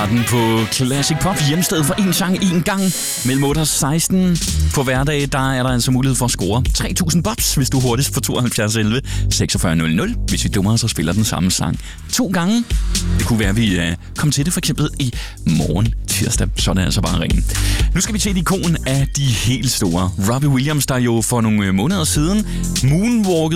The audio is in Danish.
Starten på Classic Pop, hjemsted for en sang en gang. Mellem 8 og 16 på hverdag, der er der altså mulighed for at score 3.000 bobs, hvis du hurtigst på 72 11 46 00. Hvis vi dummer os og spiller den samme sang 2 gange. Det kunne være, at vi kom til det for eksempel i morgen tirsdag, så er det altså bare at ringe. Nu skal vi til et ikon af de helt store. Robbie Williams, der jo for nogle måneder siden moonwalkede